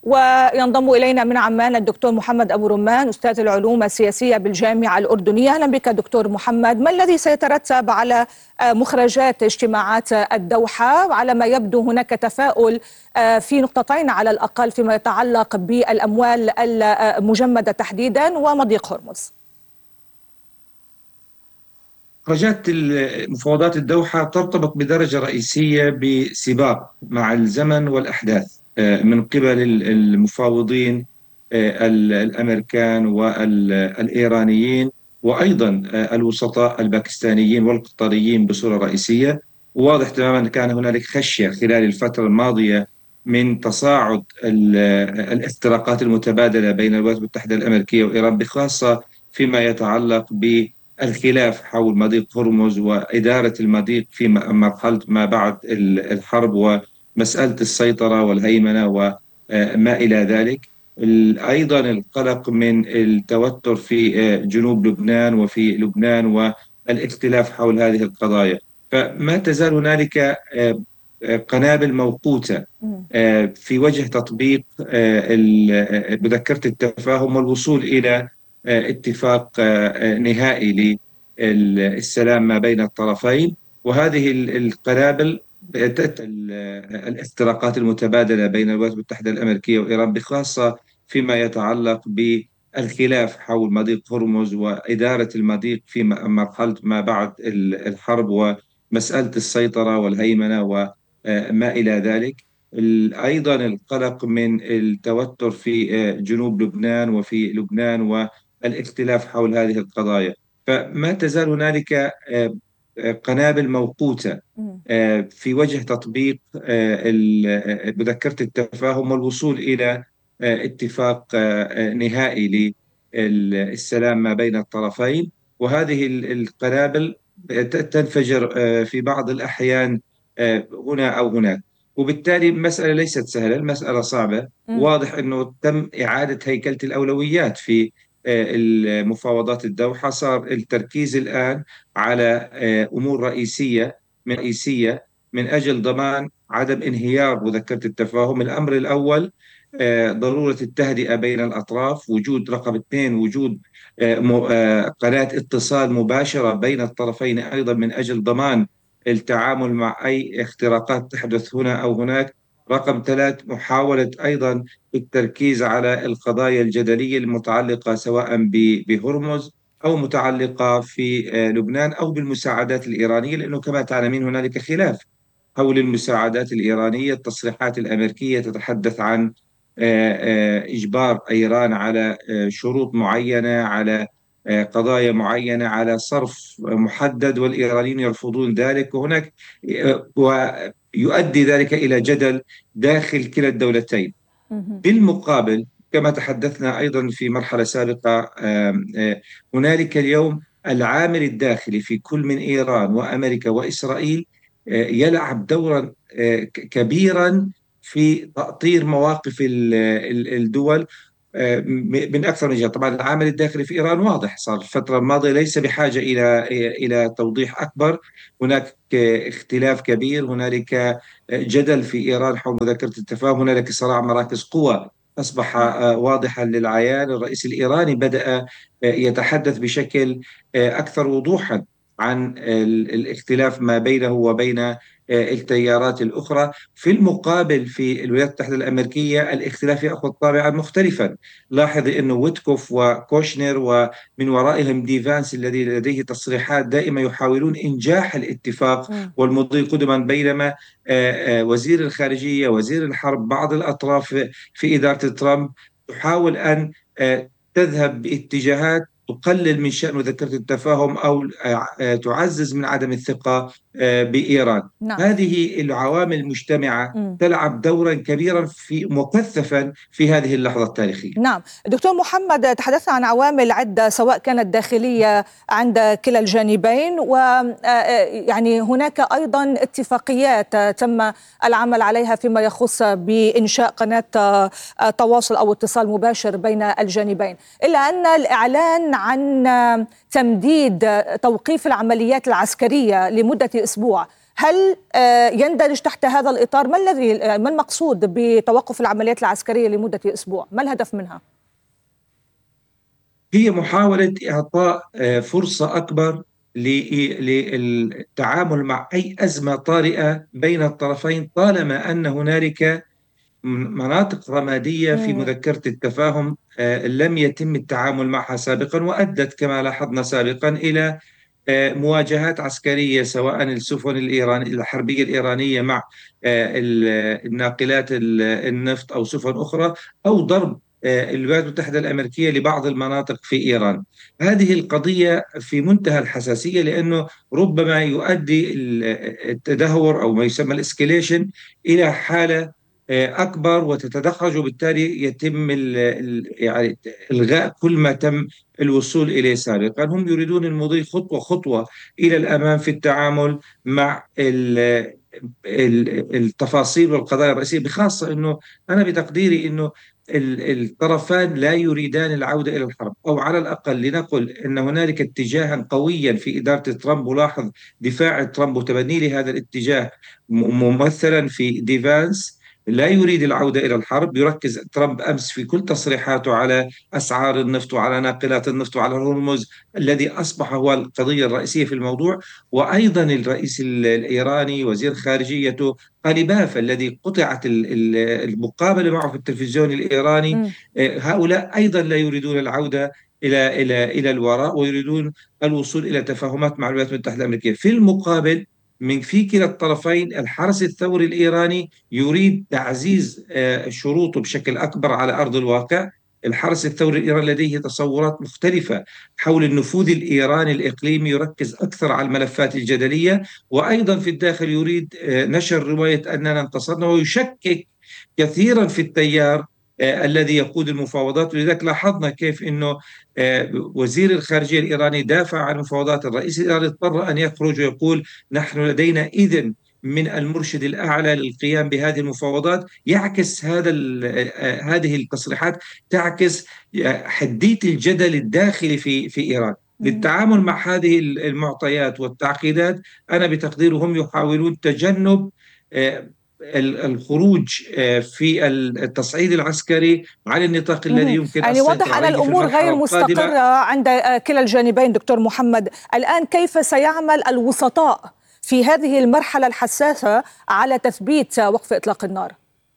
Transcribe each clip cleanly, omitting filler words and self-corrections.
وينضم إلينا من عمان الدكتور محمد أبو رمان أستاذ العلوم السياسية بالجامعة الأردنية. أهلا بك دكتور محمد. ما الذي سيترتب على مخرجات اجتماعات الدوحة؟ على ما يبدو هناك تفاؤل في نقطتين على الأقل فيما يتعلق بالأموال المجمدة تحديدا ومضيق هرمز. مخرجات مفاوضات الدوحة ترتبط بدرجة رئيسية بسباق مع الزمن والأحداث من قبل المفاوضين الأمريكان والإيرانيين، وأيضا الوسطاء الباكستانيين والقطريين بصورة رئيسية. واضح تماما كان هنالك خشية خلال الفترة الماضية من تصاعد الاختراقات المتبادلة بين الولايات المتحدة الأمريكية وإيران، بخاصة فيما يتعلق الخلاف حول مضيق هرمز وإدارة المضيق في مرحلة ما بعد الحرب، ومسألة السيطرة والهيمنة وما إلى ذلك. أيضا القلق من التوتر في جنوب لبنان وفي لبنان والاختلاف حول هذه القضايا. فما تزال هنالك قنابل موقوتة في وجه تطبيق مذكرة التفاهم والوصول إلى اتفاق نهائي للسلام ما بين الطرفين. وهذه القنابل الاختراقات المتبادلة بين الولايات المتحدة الأمريكية وإيران، بخاصة فيما يتعلق بالخلاف حول مضيق هرمز وإدارة المضيق في مرحلة ما بعد الحرب، ومسألة السيطرة والهيمنة وما إلى ذلك. أيضا القلق من التوتر في جنوب لبنان وفي لبنان والاختلاف حول هذه القضايا. فما تزال هنالك قنابل موقوتة في وجه تطبيق مذكرة التفاهم والوصول إلى اتفاق نهائي للسلام ما بين الطرفين. وهذه القنابل تنفجر في بعض الأحيان هنا أو هناك، وبالتالي المسألة ليست سهلة، المسألة صعبة. واضح أنه تم إعادة هيكلة الأولويات في المفاوضات الدوحة. صار التركيز الآن على أمور رئيسية من أجل ضمان عدم انهيار مذكرة التفاهم. الأمر الأول ضرورة التهدئة بين الأطراف، وجود رقم 2 وجود قناة اتصال مباشرة بين الطرفين أيضا من أجل ضمان التعامل مع أي اختراقات تحدث هنا أو هناك. رقم 3 محاولة أيضا التركيز على القضايا الجدلية المتعلقة سواء بهرمز أو متعلقة في لبنان أو بالمساعدات الإيرانية، لأنه كما تعلمين هنالك خلاف حول المساعدات الإيرانية. التصريحات الأمريكية تتحدث عن إجبار إيران على شروط معينة، على قضايا معينة، على صرف محدد، والإيرانيين يرفضون ذلك، وهناك ويؤدي ذلك إلى جدل داخل كلا الدولتين. بالمقابل كما تحدثنا أيضا في مرحلة سابقة، هنالك اليوم العامل الداخلي في كل من إيران وأمريكا وإسرائيل يلعب دورا كبيرا في تأطير مواقف الدول من أكثر من جهة. طبعا العامل الداخلي في إيران واضح، صار الفترة الماضية ليس بحاجة إلى توضيح أكبر. هناك اختلاف كبير، هنالك جدل في إيران حول مذكرة التفاهم، هنالك صراع مراكز قوى أصبح واضحا للعيان. الرئيس الإيراني بدأ يتحدث بشكل أكثر وضوحا عن الاختلاف ما بينه وبين التيارات الأخرى. في المقابل في الولايات المتحدة الأمريكية الاختلاف يأخذ طابعا مختلفا. لاحظي أنه ويتكوف وكوشنر ومن ورائهم دي فانس الذي لديه تصريحات دائما يحاولون إنجاح الاتفاق والمضي قدما، بينما وزير الخارجية وزير الحرب بعض الأطراف في إدارة ترامب تحاول أن تذهب باتجاهات تقلل من شأن مذكرة التفاهم أو تعزز من عدم الثقة بإيران. نعم. هذه العوامل المجتمعة تلعب دورا كبيرا مكثفا في هذه اللحظة التاريخية. نعم دكتور محمد، تحدثنا عن عوامل عدة سواء كانت داخلية عند كلا الجانبين، ويعني هناك أيضا اتفاقيات تم العمل عليها فيما يخص بإنشاء قناة تواصل أو اتصال مباشر بين الجانبين، إلا أن الإعلان عن تمديد توقيف العمليات العسكرية لمدة أسبوع هل يندرج تحت هذا الإطار؟ ما المقصود بتوقف العمليات العسكرية لمدة أسبوع؟ ما الهدف منها؟ هي محاولة إعطاء فرصة أكبر للتعامل مع أي أزمة طارئة بين الطرفين، طالما أن هنالك مناطق رمادية في مذكرة التفاهم لم يتم التعامل معها سابقا، وأدت كما لاحظنا سابقا إلى مواجهات عسكرية، سواء السفن الحربية الإيرانية مع الناقلات النفط أو سفن أخرى، أو ضرب الولايات المتحدة الأمريكية لبعض المناطق في إيران. هذه القضية في منتهى الحساسية، لأنه ربما يؤدي التدهور أو ما يسمى الاسكيليشن إلى حالة أكبر وتتدحرج، وبالتالي يتم يعني إلغاء كل ما تم الوصول إليه سابقا. هم يريدون المضي خطوة خطوة إلى الأمام في التعامل مع التفاصيل والقضايا الرئيسية، بخاصة أنه أنا بتقديري أنه الطرفان لا يريدان العودة إلى الحرب، أو على الأقل لنقل أن هنالك اتجاها قويا في إدارة ترامب. ولاحظ دفاع ترامب وتبني لهذا الاتجاه ممثلا في ديفانس، لا يريد العودة إلى الحرب. يركز ترامب أمس في كل تصريحاته على أسعار النفط وعلى ناقلات النفط وعلى هرمز الذي أصبح هو القضية الرئيسية في الموضوع. وأيضا الرئيس الإيراني وزير خارجيته قليباف الذي قطعت المقابلة معه في التلفزيون الإيراني، هؤلاء أيضا لا يريدون العودة إلى الوراء، ويريدون الوصول إلى تفاهمات مع الولايات المتحدة الأمريكية. في المقابل في كلا الطرفين الحرس الثوري الإيراني يريد تعزيز شروطه بشكل أكبر على أرض الواقع. الحرس الثوري الإيراني لديه تصورات مختلفة حول النفوذ الإيراني الإقليمي، يركز أكثر على الملفات الجدلية، وأيضا في الداخل يريد نشر رواية أننا انتصرنا، ويشكك كثيرا في التيار الذي يقود المفاوضات. ولذلك لاحظنا كيف أنه وزير الخارجية الإيراني دافع عن المفاوضات، الرئيس الإيراني اضطر أن يخرج ويقول نحن لدينا إذن من المرشد الأعلى للقيام بهذه المفاوضات. يعكس هذه التصريحات تعكس حدية الجدل الداخلي في إيران. للتعامل مع هذه المعطيات والتعقيدات، أنا بتقديري هم يحاولون تجنب الخروج في التصعيد العسكري على النطاق الذي يمكن يعني واضح أن الأمور غير مستقرة عند كلا الجانبين. دكتور محمد، الآن كيف سيعمل الوسطاء في هذه المرحلة الحساسة على تثبيت وقف إطلاق النار؟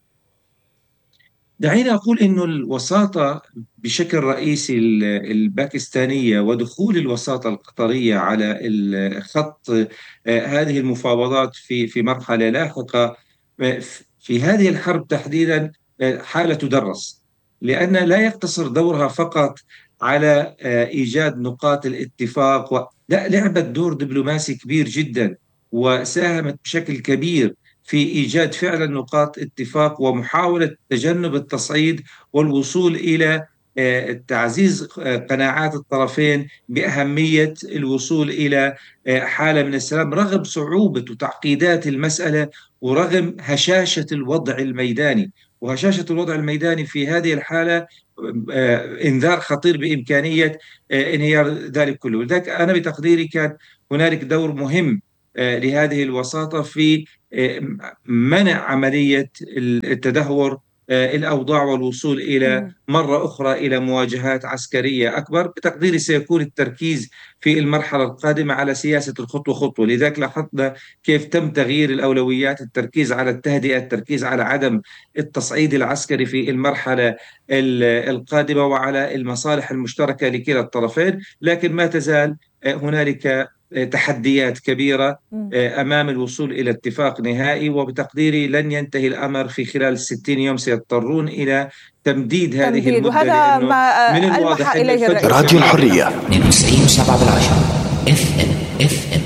دعينا أقول أن الوساطة بشكل رئيسي الباكستانية ودخول الوساطة القطرية على الخط هذه المفاوضات في مرحلة لاحقة في هذه الحرب تحديدا حالة تدرس، لأن لا يقتصر دورها فقط على إيجاد نقاط الاتفاق، لا، لعبت دور دبلوماسي كبير جدا، وساهمت بشكل كبير في إيجاد فعلا نقاط اتفاق ومحاولة تجنب التصعيد والوصول إلى تعزيز قناعات الطرفين بأهمية الوصول إلى حالة من السلام، رغم صعوبة وتعقيدات المسألة ورغم هشاشة الوضع الميداني. وهشاشة الوضع الميداني في هذه الحالة انذار خطير بإمكانية انهيار ذلك كله. لذلك أنا بتقديري كان هنالك دور مهم لهذه الوساطة في منع عملية التدهور الأوضاع والوصول إلى مرة أخرى إلى مواجهات عسكرية أكبر. بتقديري سيكون التركيز في المرحلة القادمة على سياسة الخطوة خطوة. لذلك لاحظنا كيف تم تغيير الأولويات، التركيز على التهدئة، التركيز على عدم التصعيد العسكري في المرحلة القادمة، وعلى المصالح المشتركة لكلا الطرفين. لكن ما تزال هنالك تحديات كبيرة أمام الوصول إلى اتفاق نهائي، وبتقديري لن ينتهي الأمر في خلال 60 يوم. سيضطرون إلى تمديد هذه المدة، وهذا ما من الواضح ألمح إليه الرئيس. راديو الحرية 92.7 FM.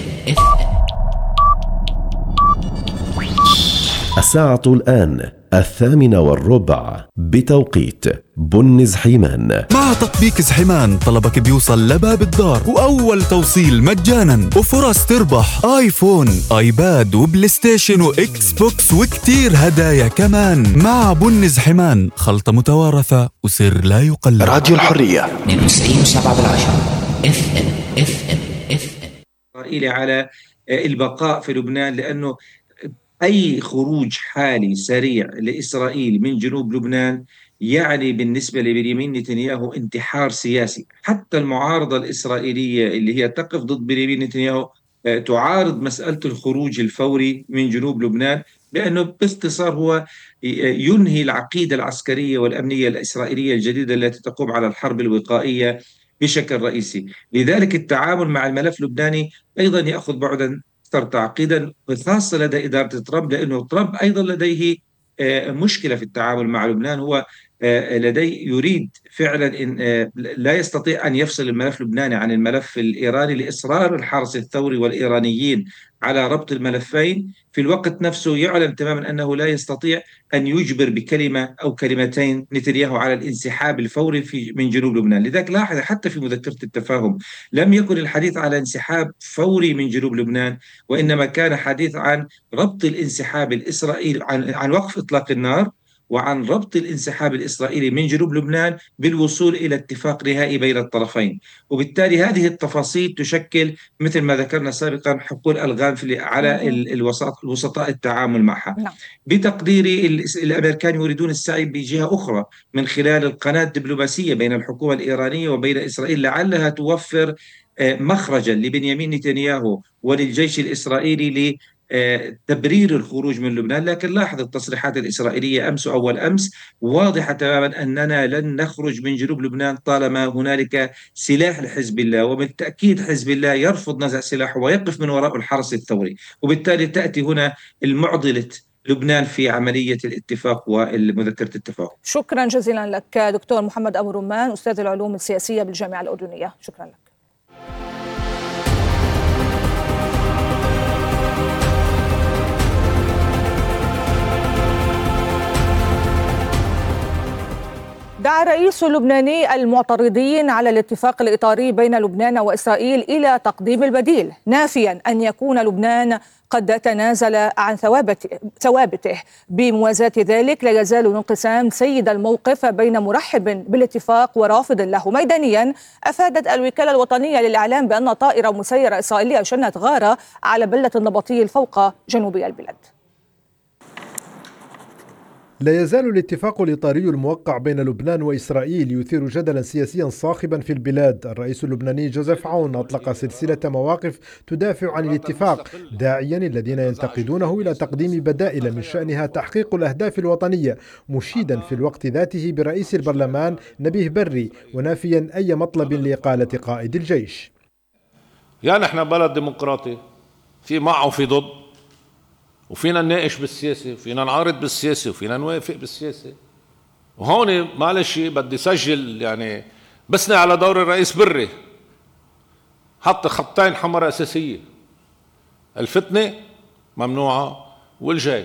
الساعة الآن 8:15 بتوقيت بن زحيمان. مع تطبيق زحيمان طلبك بيوصل لباب الدار، وأول توصيل مجانا، وفرص تربح آيفون، آيباد، وبلاي ستيشن، وإكس بوكس، وكتير هدايا كمان. مع بن زحيمان خلطة متوارثة وسر لا يقلد. راديو الحرية 92.7 FM. إسرائيل على البقاء في لبنان، لأنه أي خروج حالي سريع لإسرائيل من جنوب لبنان يعني بالنسبة لبنيامين نتنياهو انتحار سياسي. حتى المعارضة الإسرائيلية اللي هي تقف ضد بنيامين نتنياهو تعارض مسألة الخروج الفوري من جنوب لبنان، لأنه باختصار هو ينهي العقيدة العسكرية والأمنية الإسرائيلية الجديدة التي تقوم على الحرب الوقائية بشكل رئيسي. لذلك التعامل مع الملف اللبناني أيضا يأخذ بعدا أكثر تعقيدا، خاصة لدى إدارة ترامب، لأنه ترامب أيضا لديه مشكلة في التعامل مع لبنان. هو لديه يريد فعلا إن لا يستطيع أن يفصل الملف اللبناني عن الملف الإيراني لإصرار الحرس الثوري والإيرانيين على ربط الملفين. في الوقت نفسه يعلم تماما أنه لا يستطيع أن يجبر بكلمة أو كلمتين نتنياهو على الانسحاب الفوري من جنوب لبنان. لذلك لاحظ حتى في مذكرة التفاهم لم يكن الحديث على انسحاب فوري من جنوب لبنان، وإنما كان حديث عن ربط الانسحاب الإسرائيلي، عن وقف إطلاق النار، وعن ربط الانسحاب الإسرائيلي من جنوب لبنان بالوصول إلى اتفاق نهائي بين الطرفين. وبالتالي هذه التفاصيل تشكل مثل ما ذكرنا سابقا حقول ألغام على الوسطاء التعامل معها. نعم. بتقديري الأمريكان يريدون السعي بجهة أخرى من خلال القناة الدبلوماسية بين الحكومة الإيرانية وبين إسرائيل، لعلها توفر مخرجا لبنيامين نتنياهو وللجيش الإسرائيلي لتبرير الخروج من لبنان. لكن لاحظ التصريحات الإسرائيلية أمس وأول أمس واضحة تماما أننا لن نخرج من جنوب لبنان طالما هنالك سلاح لحزب الله، وبالتأكيد حزب الله يرفض نزع سلاحه ويقف من وراء الحرس الثوري، وبالتالي تأتي هنا المعضلة لبنان في عملية الاتفاق ومذكرة التفاهم. شكرا جزيلا لك دكتور محمد أبو رمان، أستاذ العلوم السياسية بالجامعة الأردنية. شكرا لك. دعا الرئيس اللبناني المعترضين على الاتفاق الإطاري بين لبنان وإسرائيل إلى تقديم البديل، نافيا أن يكون لبنان قد تنازل عن ثوابته. بموازاة ذلك لا يزال الانقسام سيد الموقف بين مرحب بالاتفاق ورافض له. ميدانيا أفادت الوكالة الوطنية للإعلام بأن طائرة مسيرة إسرائيلية شنت غارة على بلدة النبطيل فوق جنوب البلاد. لا يزال الاتفاق الإطاري الموقع بين لبنان وإسرائيل يثير جدلا سياسيا صاخبا في البلاد. الرئيس اللبناني جوزيف عون أطلق سلسلة مواقف تدافع عن الاتفاق، داعيا الذين ينتقدونه إلى تقديم بدائل من شأنها تحقيق الأهداف الوطنية، مشيدا في الوقت ذاته برئيس البرلمان نبيه بري، ونافيا أي مطلب لإقالة قائد الجيش. يعني احنا بلد ديمقراطي، في مع وفي ضد، وفينا نناقش بالسياسة، وفينا نعارض بالسياسة، وفينا نوافق بالسياسة. وهون معلش بدي سجل يعني بسني على دور الرئيس بري، حط خطين حمر أساسية: الفتنة ممنوعة والجيش.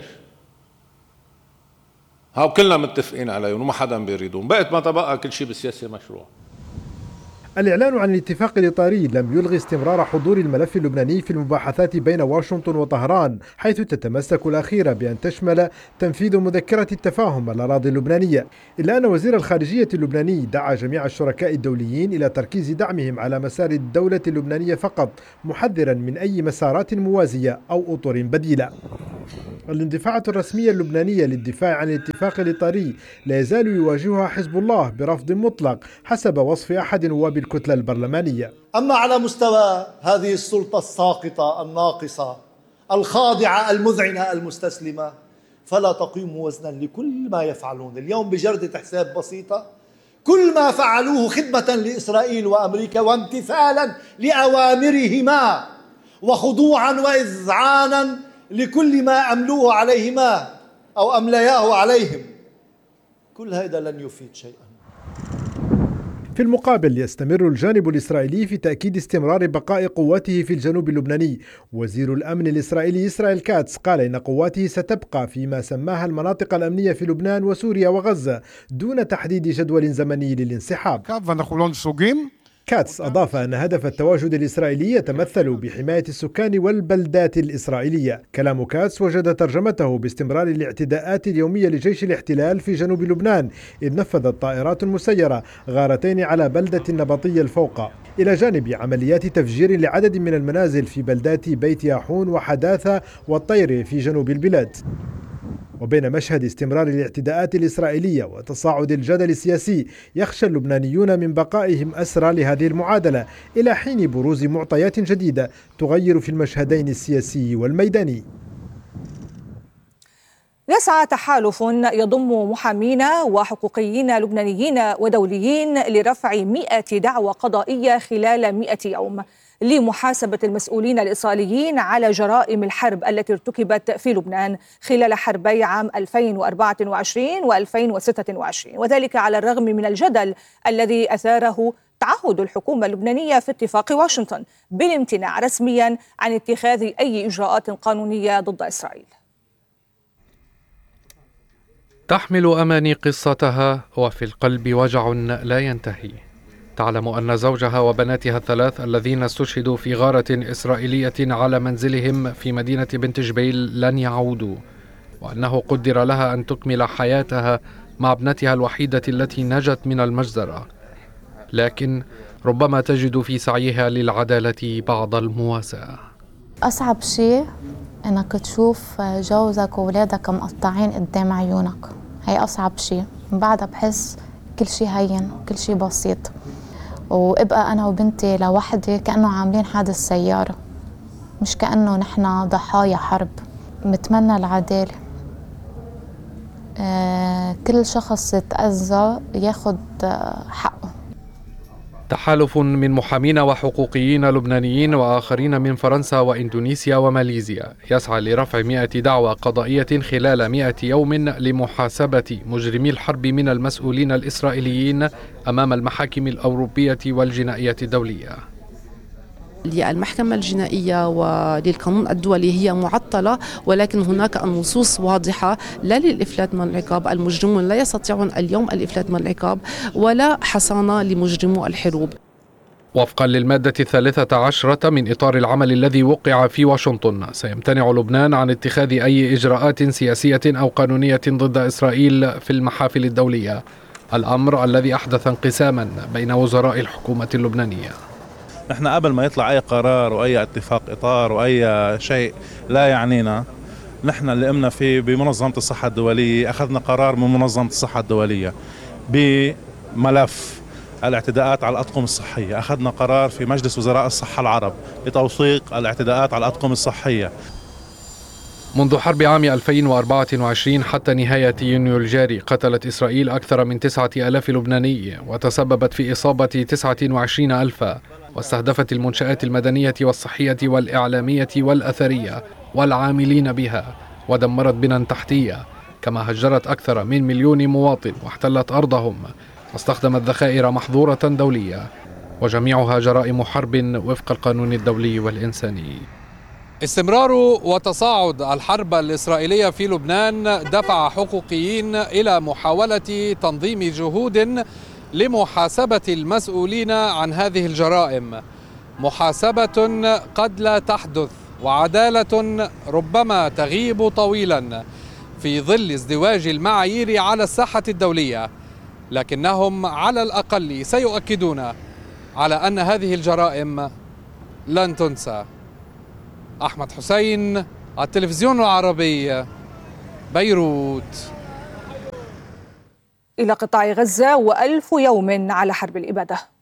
هاو كلنا متفقين عليهم وما حدا بيريدون، بقت ما تبقى كل شيء بالسياسة مشروع. الإعلان عن الاتفاق الإطاري لم يلغي استمرار حضور الملف اللبناني في المباحثات بين واشنطن وطهران، حيث تتمسك الأخيرة بأن تشمل تنفيذ مذكرة التفاهم الأراضي اللبنانية. إلا أن وزير الخارجية اللبناني دعا جميع الشركاء الدوليين إلى تركيز دعمهم على مسار الدولة اللبنانية فقط، محذرا من أي مسارات موازية أو أطر بديلة. الاندفاعات الرسمية اللبنانية للدفاع عن الاتفاق الإطاري لا يزال يواجهها حزب الله برفض مطلق حسب وصف أحد نواب الكتلة البرلمانية. أما على مستوى هذه السلطة الساقطة الناقصة الخاضعة المذعنة المستسلمة، فلا تقيم وزنا لكل ما يفعلون اليوم بجردة حساب بسيطة. كل ما فعلوه خدمة لإسرائيل وأمريكا وامتثالا لأوامرهما وخضوعا وإذعانا لكل ما أملوه عليهما أو أملياه عليهم، كل هذا لن يفيد شيئا. في المقابل يستمر الجانب الإسرائيلي في تأكيد استمرار بقاء قواته في الجنوب اللبناني. وزير الأمن الإسرائيلي إسرائيل كاتس قال إن قواته ستبقى فيما سماها المناطق الأمنية في لبنان وسوريا وغزة دون تحديد جدول زمني للانسحاب. كاتس أضاف أن هدف التواجد الإسرائيلي يتمثل بحماية السكان والبلدات الإسرائيلية. كلام كاتس وجد ترجمته باستمرار الاعتداءات اليومية لجيش الاحتلال في جنوب لبنان، إذ نفذت طائرات مسيرة غارتين على بلدة النبطية الفوقة، إلى جانب عمليات تفجير لعدد من المنازل في بلدات بيت ياحون وحداثة والطير في جنوب البلاد. وبين مشهد استمرار الاعتداءات الإسرائيلية وتصاعد الجدل السياسي، يخشى اللبنانيون من بقائهم أسرى لهذه المعادلة إلى حين بروز معطيات جديدة تغير في المشهدين السياسي والميداني. يسعى تحالف يضم محامين وحقوقيين لبنانيين ودوليين لرفع 100 دعوى قضائية خلال 100 يوم لمحاسبة المسؤولين الإسرائيليين على جرائم الحرب التي ارتكبت في لبنان خلال حربي عام 2024 و2026، وذلك على الرغم من الجدل الذي أثاره تعهد الحكومة اللبنانية في اتفاق واشنطن بالامتناع رسميا عن اتخاذ أي إجراءات قانونية ضد إسرائيل. تحمل أماني قصتها وفي القلب وجع لا ينتهي. تعلم أن زوجها وبناتها الثلاث الذين استشهدوا في غارة إسرائيلية على منزلهم في مدينة بنت جبيل لن يعودوا، وأنه قدر لها أن تكمل حياتها مع ابنتها الوحيدة التي نجت من المجزرة، لكن ربما تجد في سعيها للعدالة بعض المواساة. أصعب شيء أنك تشوف جوزك وولادك مقطعين قدام عيونك، هي أصعب شيء. من بعدها بحس كل شيء هين، كل شيء بسيط، وابقى أنا وبنتي لوحدي كأنه عاملين حادث سيارة، مش كأنه نحن ضحايا حرب. متمنى العدالة، كل شخص يتأذى ياخد حقه. تحالف من محامين وحقوقيين لبنانيين وآخرين من فرنسا وإندونيسيا وماليزيا يسعى لرفع 100 دعوى قضائية خلال 100 يوم لمحاسبة مجرمي الحرب من المسؤولين الإسرائيليين أمام المحاكم الأوروبية والجنائية الدولية. المحكمة الجنائية وللقانون الدولي هي معطلة، ولكن هناك نصوص واضحة لا للإفلات من العقاب. المجرمون لا يستطيعون اليوم الإفلات من العقاب ولا حصانة لمجرمو الحروب. وفقا للمادة 13 من إطار العمل الذي وقع في واشنطن، سيمتنع لبنان عن اتخاذ أي إجراءات سياسية أو قانونية ضد إسرائيل في المحافل الدولية، الأمر الذي أحدث انقساما بين وزراء الحكومة اللبنانية. نحن قبل ما يطلع أي قرار وأي اتفاق إطار وأي شيء لا يعنينا، نحن اللي قمنا فيه بمنظمة الصحة الدولية، أخذنا قرار من منظمة الصحة الدولية بملف الاعتداءات على الأطقم الصحية، أخذنا قرار في مجلس وزراء الصحة العرب لتوثيق الاعتداءات على الأطقم الصحية. منذ حرب عام 2024 حتى نهاية يونيو الجاري قتلت إسرائيل أكثر من 9,000 لبناني وتسببت في إصابة 29,000، واستهدفت المنشآت المدنية والصحية والإعلامية والأثرية والعاملين بها، ودمرت بنى تحتية، كما هجرت أكثر من 1,000,000 مواطن واحتلت أرضهم، واستخدمت ذخائر محظورة دولية، وجميعها جرائم حرب وفق القانون الدولي والإنساني. استمرار وتصاعد الحرب الإسرائيلية في لبنان دفع حقوقيين إلى محاولة تنظيم جهود لمحاسبة المسؤولين عن هذه الجرائم، محاسبة قد لا تحدث وعدالة ربما تغيب طويلا في ظل ازدواج المعايير على الساحة الدولية، لكنهم على الأقل سيؤكدون على أن هذه الجرائم لن تنسى. أحمد حسين، التلفزيون العربي، بيروت. إلى قطاع غزة و1000 يوم على حرب الإبادة.